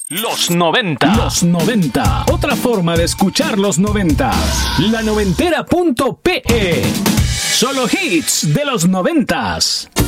Los 90. Los 90. Otra forma de escuchar los 90. La90era.pe. Solo hits de los 90.